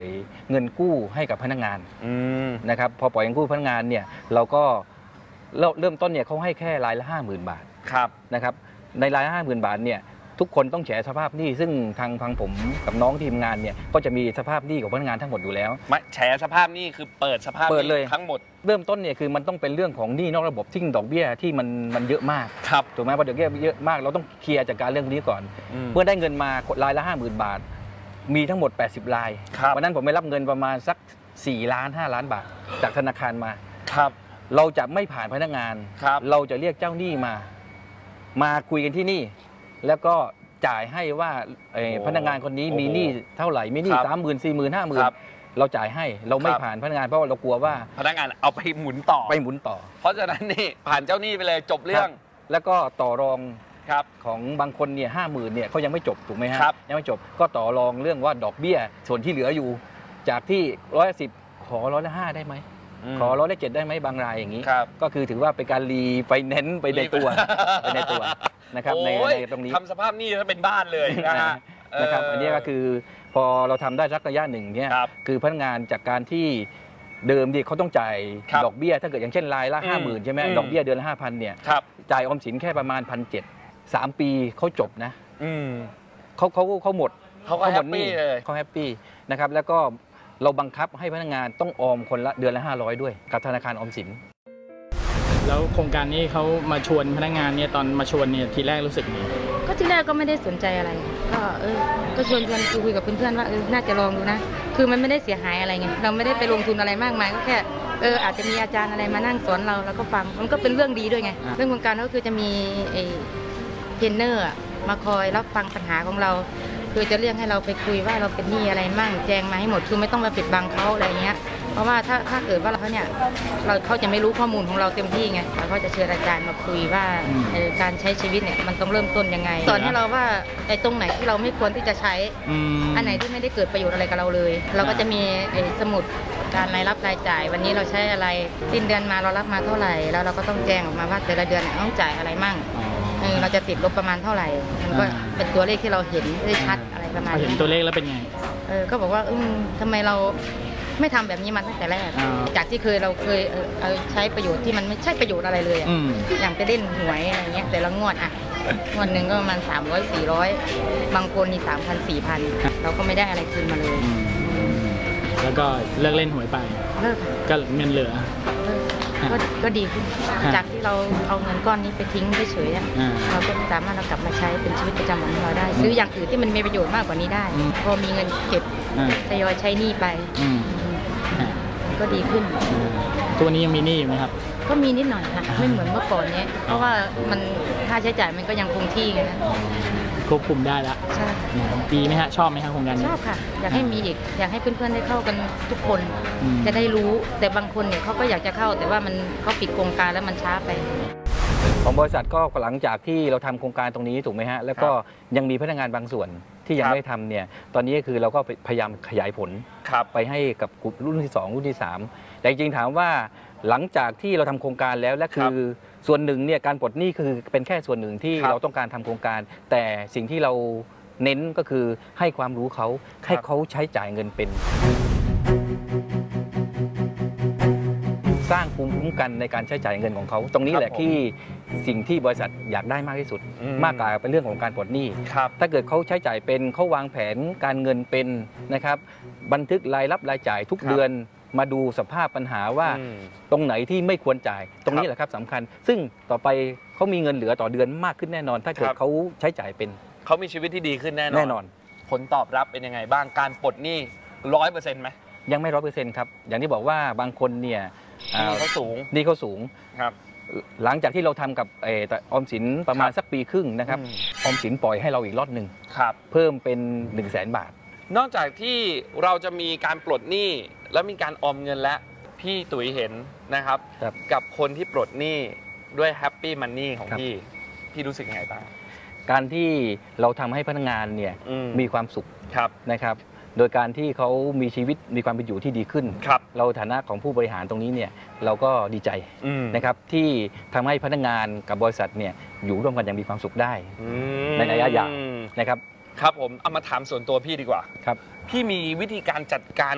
เงินกู้ให้กับพนักงานนะครับพอปล่อยเงินกู้พนักงานเนี่ยเราก็เริ่มต้นเนี่ยเขาให้แค่รายละ 50,000 บาทนะครับในรายละ 50,000 บาทเนี่ยทุกคนต้องแฉสภาพหนี้ซึ่งทางผมกับน้องทีมงานเนี่ยก็จะมีสภาพหนี้ของพนักงานทั้งหมดอยู่แล้วแฉสภาพหนี้คือเปิดสภาพหนี้ทั้งหมดเริ่มต้นเนี่ยคือมันต้องเป็นเรื่องของหนี้นอกระบบที่ดอกเบี้ยที่มันเยอะมากถูกไหมพอดอกเบี้ยเยอะมากเราต้องเคลียร์จัดการเรื่องนี้ก่อนเมื่อได้เงินมารายละ 50,000 บาทมีทั้งหมด80รายวันนั้นผมไม่รับเงินประมาณสัก4 ล้าน 5 ล้านบาทจากธนาคารมาเราจะไม่ผ่านพนักงานเราจะเรียกเจ้าหนี้มาคุยกันที่นี่แล้วก็จ่ายให้ว่าพนักงานคนนี้มีหนี้เท่าไหร่มีหนี้30,000 40,000 50,000เราจ่ายให้เราไม่ผ่านพนักงานเพราะเรากลัวว่าพนักงานเอาไปหมุนต่อเพราะฉะนั้นนี่ผ่านเจ้าหนี้ไปเลยจบเรื่องแล้วก็ต่อรองของบางคนเนี่ย50,000เนี่ยเขายังไม่จบถูกไหมฮะยังไม่จบก็ต่อรองเรื่องว่าดอกเบี้ยส่วนที่เหลืออยู่จากที่110ขอ105ได้ไหมขอ107ได้ไหมบางรายอย่างนี้ก็คือถือว่าเป็นการรีไฟแนนซ์ไปในตัวนะครับในตรงนี้ทำสภาพหนี้แล้วเป็นบ้านเลยนะครับอันนี้ก็คือพอเราทำได้สักระยะหนึ่งเนี่ยคือพนักงานจากการที่เดิมเขาต้องจ่ายดอกเบี้ยถ้าเกิดอย่างเช่นรายละ 50,000ใช่ไหมดอกเบี้ยเดือนละ 5,000เนี่ยจ่ายออมสินแค่ประมาณ 1,700 3 ปีเขาจบนะเขาหมดเขาแฮปปี้เลยเขาแฮปปี้นะครับแล้วก็เราบังคับให้พนักงานต้องออมคนละเดือนละ500ด้วยกับธนาคารออมสินแล้วโครงการนี้เขามาชวนพนักงานเนี่ยตอนมาชวนเนี่ยทีแรกรู้สึกไงก็ทีแรกก็ไม่ได้สนใจอะไรก็ชวนคุยกับเพื่อนๆว่าน่าจะลองดูนะคือมันไม่ได้เสียหายอะไรไงเราไม่ได้ไปลงทุนอะไรมากมายก็แค่อาจจะมีอาจารย์อะไรมานั่งสอนเราแล้วก็ฟังมันก็เป็นเรื่องดีด้วยไงเรื่องโครงการก็คือจะมีเทรนเนอร์มาคอยรับฟังปัญหาของเราคือจะเรียกให้เราไปคุยว่าเราเป็นหนี้อะไรมั่งแจ้งมาให้หมดคือไม่ต้องมาปิดบังเขาอะไรเงี้ยเพราะว่าถ้าเกิดว่าเขาจะไม่รู้ข้อมูลของเราเต็มที่ไงเขาจะเชิญอาจารย์มาคุยว่าการใช้ชีวิตเนี่ยมันต้องเริ่มต้นยังไงสอนให้เราว่าตรงไหนที่เราไม่ควรที่จะใช้อันไหนที่ไม่ได้เกิดประโยชน์อะไรกับเราเลยเราก็จะมีสมุดการรายรับรายจ่ายวันนี้เราใช้อะไรสิ้นเดือนมาเรารับมาเท่าไหร่แล้วเราก็ต้องแจ้งออกมาว่าแต่ละเดือนต้องจ่ายอะไรมั่งเราจะติดลบประมาณเท่าไหร่มันก็เป็นตัวเลขที่เราเห็นได้ชัดอะไรประมาณนี้เห็นตัวเลขแล้วเป็นไงก็บอกว่าทำไมเราไม่ทำแบบนี้มาตั้งแต่แรกจากที่เราเคยใช้ประโยชน์ที่มันไม่ใช่ประโยชน์อะไรเลยอย่างไปเล่นหวยอะไรเงี้ยแต่ละงวดงวดหนึ่งก็ประมาณ300 400บางคนนี่3,000 4,000เราก็ไม่ได้อะไรคืนมาเลยแล้วก็เลิกเล่นหวยไปเลิกก็เงินเหลือก็ดีขึ้นจากที่เราเอาเงินก้อนนี้ไปทิ้งเฉยๆเราก็สามารถเรากลับมาใช้เป็นชีวิตประจำวันของเราได้ซื้ออย่างอื่นที่มันมีประโยชน์มากกว่านี้ได้พอมีเงินเก็บทยอยใช้หนี้ไปก็ดีขึ้นตัวนี้ยังมีหนี้อยู่ไหมครับก็มีนิดหน่อยค่ะไม่เหมือนเมื่อก่อนเนี้ยเพราะว่ามันค่าใช้จ่ายมันก็ยังคงที่ไงนะควบคุมได้แล้วใช่ดีไหมฮะชอบไหมครับโครงการนี้ชอบค่ะอยากให้มีอีกอยากให้เพื่อนๆได้เข้ากันทุกคนจะได้รู้แต่บางคนเนี่ยเขาก็อยากจะเข้าแต่ว่าเขาปิดโครงการแล้วมันช้าไปของบริษัทก็หลังจากที่เราทำโครงการตรงนี้ถูกไหมฮะแล้วก็ยังมีพนักงานบางส่วนที่ยังไม่ได้ทำเนี่ยตอนนี้คือเราก็พยายามขยายผลไปให้กับกลุ่มรุ่นที่2รุ่นที่3แต่จริงๆถามว่าหลังจากที่เราทำโครงการแล้วและคือส่วนหนึ่งเนี่ยการปลดหนี้คือเป็นแค่ส่วนหนึ่งที่เราต้องการทำโครงการแต่สิ่งที่เราเน้นก็คือให้ความรู้เขาให้เขาใช้จ่ายเงินเป็นสร้างภูมิคุ้มกันในการใช้จ่ายเงินของเขาตรงนี้แหละที่สิ่งที่บริษัทอยากได้มากที่สุดมากกว่าเป็นเรื่องของการปลดหนี้ถ้าเกิดเขาใช้จ่ายเป็นเขาวางแผนการเงินเป็นนะครับบันทึกรายรับรายจ่ายทุกเดือนมาดูสภาพปัญหาว่าตรงไหนที่ไม่ควรจ่ายตรงนี้แหละครับสำคัญซึ่งต่อไปเขามีเงินเหลือต่อเดือนมากขึ้นแน่นอนถ้าเกิดเขาใช้จ่ายเป็นเขามีชีวิตที่ดีขึ้นแน่นอนผลตอบรับเป็นยังไงบ้างการปลดหนี้100%ไหมยังไม่100%ครับอย่างที่บอกว่าบางคนเนี่ยนี่เขาสูงครับหลังจากที่เราทำกับออมสินประมาณสักปีครึ่งนะครับออมสินปล่อยให้เราอีกล็อตหนึ่งเพิ่มเป็น100,000 บาทนอกจากที่เราจะมีการปลดหนี้แล้วมีการออมเงินและพี่ตุ๋ยเห็นนะครับกับคนที่ปลดหนี้ด้วยแฮปปี้มันนี่ของพี่รู้สึกยังไงบ้างการที่เราทำให้พนักงานเนี่ยมีความสุขนะครับโดยการที่เขามีชีวิตมีความเป็นอยู่ที่ดีขึ้นเราฐานะของผู้บริหารตรงนี้เนี่ยเราก็ดีใจนะครับที่ทำให้พนักงานกับบริษัทเนี่ยอยู่ร่วมกันอย่างมีความสุขได้ในระยะยาวนะครับครับผมเอามาถามส่วนตัวพี่ดีกว่าครับพี่มีวิธีการจัดการ